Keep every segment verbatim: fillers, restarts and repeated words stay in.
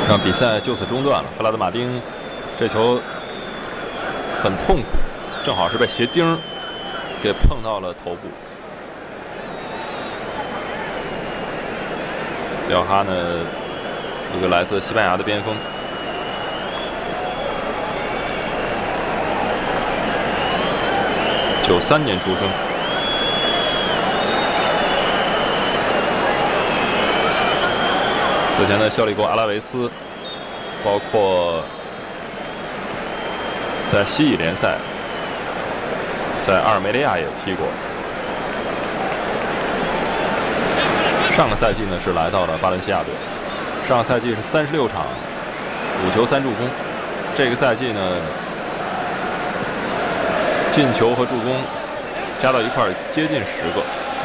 让比赛就此中断了。赫拉德马丁这球很痛苦，正好是被鞋钉给碰到了头部。廖哈呢，一个来自西班牙的边锋，九三年出生。此前呢效力过阿拉维斯，包括在西乙联赛，在阿尔梅利亚也踢过。上个赛季呢是来到了巴伦西亚队，上个赛季是三十六场，五球三助攻。这个赛季呢，进球和助攻加到一块接近十个。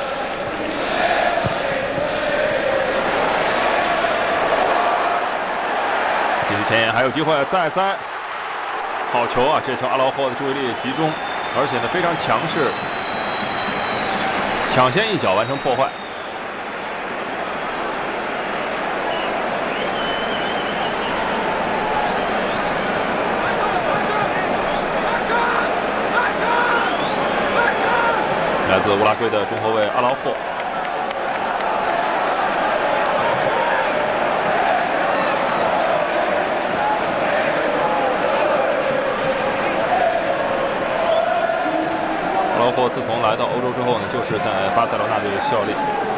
继续前沿，还有机会再塞，好球啊！这球阿劳霍的注意力集中，而且呢非常强势，抢先一脚完成破坏。来自乌拉圭的中后卫阿劳霍。阿劳霍自从来到欧洲之后呢，就是在巴塞罗那队效力。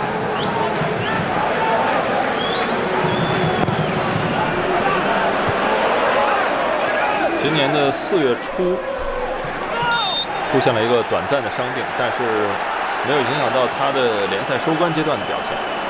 今年的四月初出现了一个短暂的伤病，但是没有影响到他的联赛收官阶段的表现。